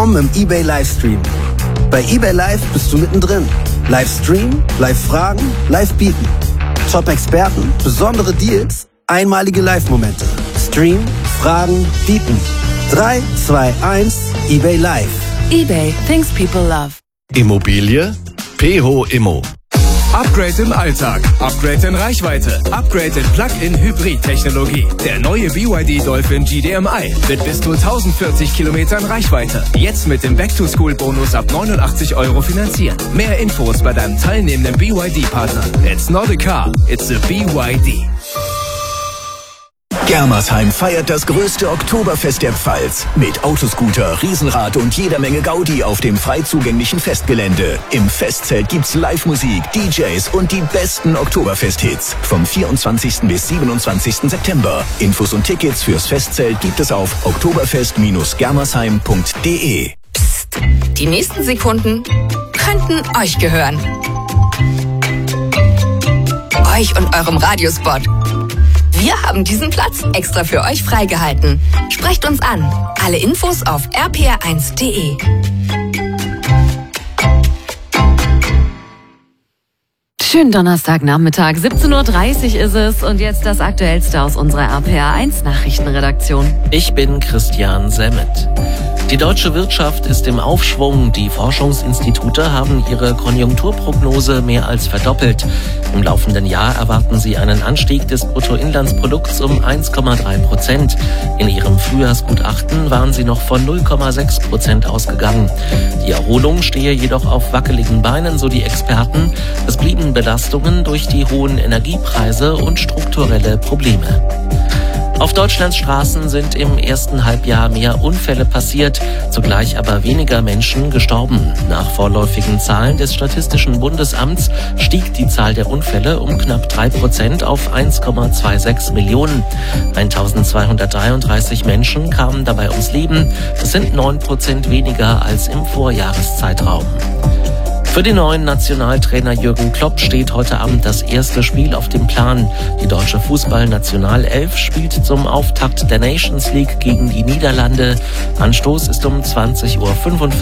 Im eBay Livestream. Bei eBay Live bist du mittendrin. Livestream, Live-Fragen, Live-Bieten. Top-Experten, besondere Deals, einmalige Live-Momente. Stream, Fragen, Bieten. 3, 2, 1, eBay Live. eBay, things people love. Immobilie? PEHO Immo. Upgrade im Alltag, Upgrade in Reichweite, Upgrade in Plug-in-Hybrid-Technologie. Der neue BYD Dolphin GDMI mit bis zu 1040 Kilometern Reichweite. Jetzt mit dem Back-to-School-Bonus ab 89 € finanzieren. Mehr Infos bei deinem teilnehmenden BYD-Partner. It's not a car, it's a BYD. Germersheim feiert das größte Oktoberfest der Pfalz. Mit Autoscooter, Riesenrad und jeder Menge Gaudi auf dem frei zugänglichen Festgelände. Im Festzelt gibt's Live-Musik, DJs und die besten Oktoberfest-Hits. Vom 24. bis 27. September. Infos und Tickets fürs Festzelt gibt es auf oktoberfest-germersheim.de. Psst, die nächsten Sekunden könnten euch gehören. Euch und eurem Radiospot. Wir haben diesen Platz extra für euch freigehalten. Sprecht uns an. Alle Infos auf rpr1.de. Schönen Donnerstagnachmittag, 17:30 Uhr ist es und jetzt das Aktuellste aus unserer RPR1 Nachrichtenredaktion. Ich bin Christian Semmet. Die deutsche Wirtschaft ist im Aufschwung. Die Forschungsinstitute haben ihre Konjunkturprognose mehr als verdoppelt. Im laufenden Jahr erwarten sie einen Anstieg des Bruttoinlandsprodukts um 1,3%. In ihrem Frühjahrsgutachten waren sie noch von 0,6% ausgegangen. Die Erholung stehe jedoch auf wackeligen Beinen, so die Experten. Es blieben Belastungen durch die hohen Energiepreise und strukturelle Probleme. Auf Deutschlands Straßen sind im ersten Halbjahr mehr Unfälle passiert, zugleich aber weniger Menschen gestorben. Nach vorläufigen Zahlen des Statistischen Bundesamts stieg die Zahl der Unfälle um knapp 3% auf 1,26 Millionen. 1233 Menschen kamen dabei ums Leben. Das sind 9% weniger als im Vorjahreszeitraum. Für den neuen Nationaltrainer Jürgen Klopp steht heute Abend das erste Spiel auf dem Plan. Die deutsche Fußball-Nationalelf spielt zum Auftakt der Nations League gegen die Niederlande. Anstoß ist um 20:45 Uhr.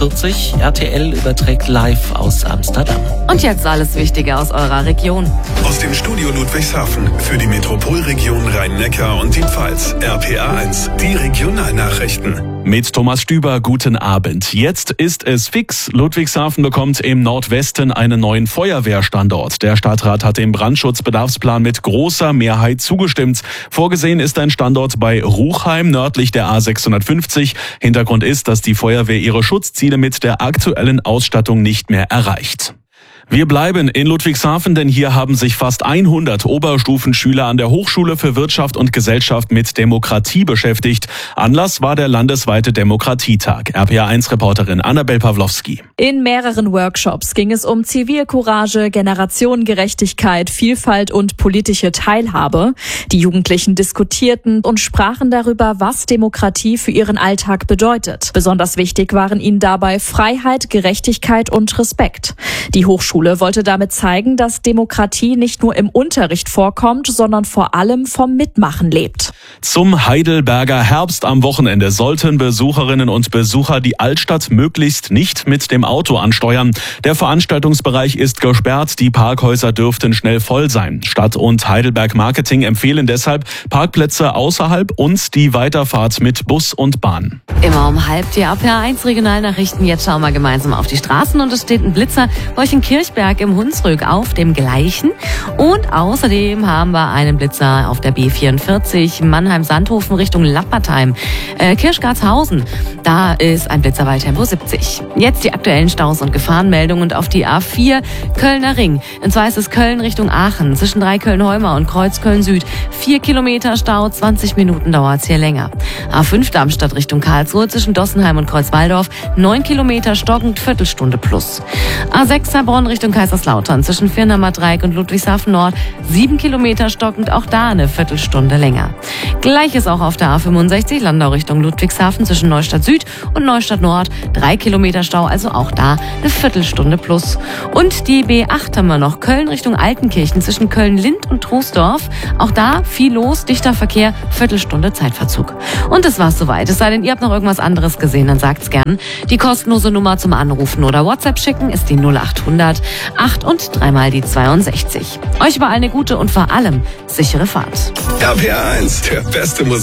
RTL überträgt live aus Amsterdam. Und jetzt alles Wichtige aus eurer Region. Aus dem Studio Ludwigshafen für die Metropolregion Rhein-Neckar und die Pfalz. RPR1, die Regionalnachrichten. Mit Thomas Stüber, guten Abend. Jetzt ist es fix. Ludwigshafen bekommt im Nordwesten einen neuen Feuerwehrstandort. Der Stadtrat hat dem Brandschutzbedarfsplan mit großer Mehrheit zugestimmt. Vorgesehen ist ein Standort bei Ruchheim, nördlich der A650. Hintergrund ist, dass die Feuerwehr ihre Schutzziele mit der aktuellen Ausstattung nicht mehr erreicht. Wir bleiben in Ludwigshafen, denn hier haben sich fast 100 Oberstufenschüler an der Hochschule für Wirtschaft und Gesellschaft mit Demokratie beschäftigt. Anlass war der landesweite Demokratietag. RPR1-Reporterin Annabel Pawlowski. In mehreren Workshops ging es um Zivilcourage, Generationengerechtigkeit, Vielfalt und politische Teilhabe. Die Jugendlichen diskutierten und sprachen darüber, was Demokratie für ihren Alltag bedeutet. Besonders wichtig waren ihnen dabei Freiheit, Gerechtigkeit und Respekt. Die Hochschule wollte damit zeigen, dass Demokratie nicht nur im Unterricht vorkommt, sondern vor allem vom Mitmachen lebt. Zum Heidelberger Herbst am Wochenende sollten Besucherinnen und Besucher die Altstadt möglichst nicht mit dem Auto ansteuern. Der Veranstaltungsbereich ist gesperrt, die Parkhäuser dürften schnell voll sein. Stadt und Heidelberg Marketing empfehlen deshalb Parkplätze außerhalb und die Weiterfahrt mit Bus und Bahn. Immer um halb die RPR1 Regionalnachrichten. Jetzt schauen wir gemeinsam auf die Straßen und es steht ein Blitzer bei euch in Kirchberg im Hunsrück auf dem gleichen. Und außerdem haben wir einen Blitzer auf der B44 Mannheim-Sandhofen Richtung Lappertheim. Kirchgartshausen, da ist ein Blitzer bei Tempo 70. Jetzt die aktuellen Staus und Gefahrenmeldungen und auf die A4 Kölner Ring. Und zwar ist es Köln Richtung Aachen, zwischen Dreiköln-Heumer und Kreuzköln-Süd. 4 Kilometer Stau, 20 Minuten dauert es hier länger. A5 Darmstadt Richtung Karlsruhe, zwischen Dossenheim und Kreuzwaldorf. 9 Kilometer stockend, Viertelstunde plus. A6 Heilbronn Richtung Richtung Kaiserslautern zwischen Firnamer Dreieck und Ludwigshafen Nord 7 Kilometer stockend, auch da eine Viertelstunde länger. Gleiches auch auf der A65 Landau Richtung Ludwigshafen zwischen Neustadt Süd und Neustadt Nord 3 Kilometer Stau, also auch da eine Viertelstunde plus. Und die B8 haben wir noch, Köln Richtung Altenkirchen zwischen Köln-Lind und Troisdorf. Auch da viel los, dichter Verkehr, Viertelstunde Zeitverzug. Und das war's soweit. Es sei denn, ihr habt noch irgendwas anderes gesehen, dann sagt's gern. Die kostenlose Nummer zum Anrufen oder WhatsApp schicken ist die 0800 8 und 3 mal die 62. Euch überall eine gute und vor allem sichere Fahrt. RPR 1, der beste Musik.